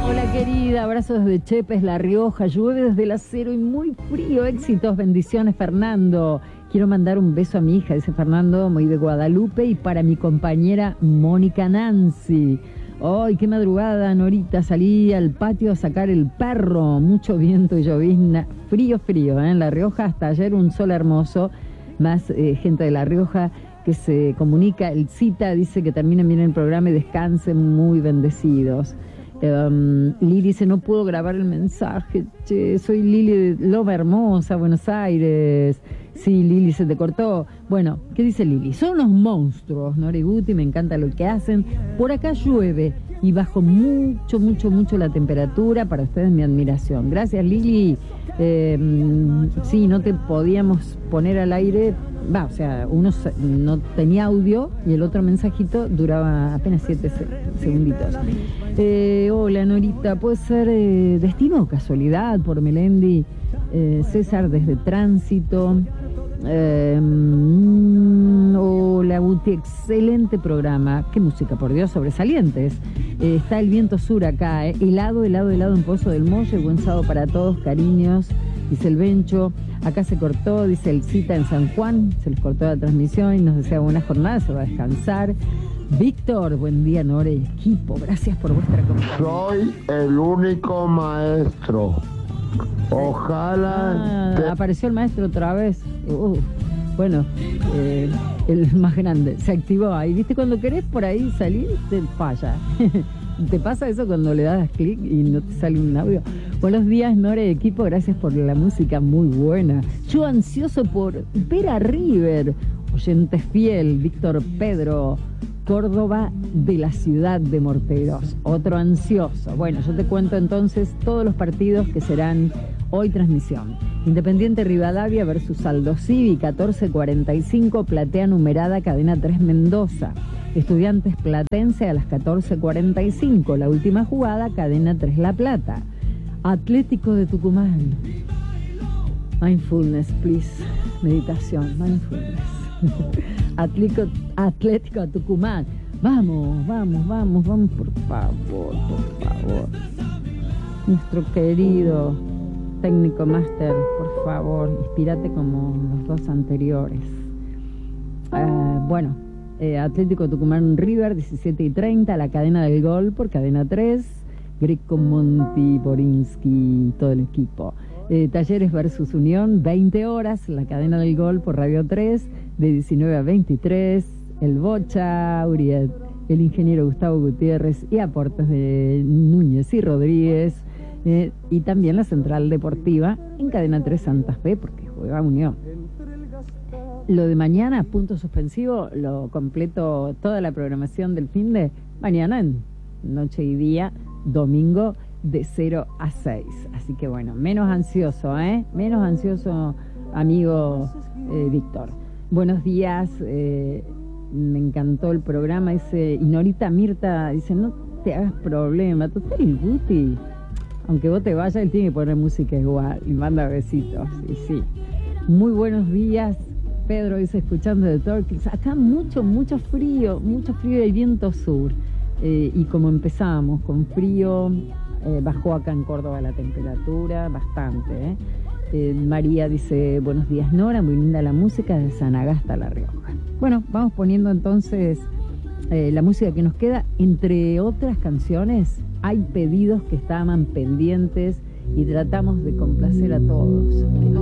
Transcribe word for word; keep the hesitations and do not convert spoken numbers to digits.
Hola querida, abrazos desde Chepes, La Rioja, llueve desde el acero y muy frío, éxitos, bendiciones Fernando. Quiero mandar un beso a mi hija, dice Fernando, muy de Guadalupe, y para mi compañera Mónica Nancy. ¡Ay, qué madrugada, Norita! Salí al patio a sacar el perro, mucho viento y llovizna, frío, frío, ¿eh? En La Rioja hasta ayer un sol hermoso, más eh, gente de La Rioja que se comunica. El Cita dice que terminen bien el programa y descansen muy bendecidos. Um, Lili dice, no puedo grabar el mensaje, che, soy Lili de Loma Hermosa, Buenos Aires. Sí, Lili, se te cortó. Bueno, ¿qué dice Lili? Son unos monstruos, Nora y Guti, me encanta lo que hacen. Por acá llueve y bajo mucho, mucho, mucho la temperatura. Para ustedes mi admiración. Gracias, Lili. Eh, sí, no te podíamos poner al aire. Va, o sea, uno no tenía audio y el otro mensajito duraba apenas siete segunditos. Eh, hola, Norita, ¿puede ser eh, destino o casualidad por Melendi? Eh, César desde Tránsito. Eh, mm, hola, Guti, excelente programa. Qué música, por Dios, sobresalientes. Eh, está el viento sur acá, eh. helado, helado, helado en Pozo del Molle. Buen sábado para todos, cariños, dice el Bencho. Acá se cortó, dice el Cita en San Juan, se les cortó la transmisión y nos desea buena jornada, se va a descansar. Víctor, buen día, Nora y equipo, gracias por vuestra compañía. Soy el único maestro. Ojalá... Ah, te... Apareció el maestro otra vez. Uh, bueno, eh, el más grande, se activó ahí. ¿Viste? Cuando querés por ahí salir, te falla. ¿Te pasa eso cuando le das clic y no te sale un audio? Buenos días, Nora y equipo, gracias por la música muy buena. Yo ansioso por ver a River. Oyente fiel, Víctor Pedro, Córdoba de la ciudad de Morteros. Otro ansioso. Bueno, yo te cuento entonces todos los partidos que serán hoy transmisión. Independiente Rivadavia versus Aldo Civi, catorce cuarenta y cinco, platea numerada, cadena tres Mendoza. Estudiantes Platense a las catorce cuarenta y cinco, la última jugada, cadena tres La Plata. Atlético de Tucumán. Mindfulness, please. Meditación, mindfulness. Atlético, Atlético de Tucumán. Vamos, vamos, vamos, vamos, por favor, por favor. Nuestro querido técnico máster, por favor, inspírate como los dos anteriores. Uh, bueno. Eh, Atlético Tucumán River, diecisiete y treinta, la cadena del gol por cadena tres, Greco Monti, Borinsky, todo el equipo. Eh, Talleres versus Unión, veinte horas, la cadena del gol por Radio tres, de diecinueve a veintitrés, el Bocha, Uriet, el ingeniero Gustavo Gutiérrez y aportes de Núñez y Rodríguez, eh, y también la Central Deportiva en cadena tres Santa Fe, porque juega Unión. Lo de mañana, punto suspensivo, lo completo toda la programación del fin de mañana en noche y día, domingo de cero a seis. Así que bueno, menos ansioso, ¿eh? Menos ansioso, amigo eh, Víctor. Buenos días, eh, me encantó el programa, dice, y Norita Mirta dice, no te hagas problema, total el Guti, aunque vos te vayas, él tiene que poner música igual, y manda besitos, y sí. Muy buenos días. Pedro dice, escuchando de Torquils, acá mucho, mucho frío, mucho frío y viento sur. Eh, y como empezamos con frío, eh, bajó acá en Córdoba la temperatura bastante. ¿eh? Eh, María dice, buenos días Nora, muy linda la música de Sanagasta, La Rioja. Bueno, vamos poniendo entonces eh, la música que nos queda. Entre otras canciones, hay pedidos que estaban pendientes y tratamos de complacer a todos.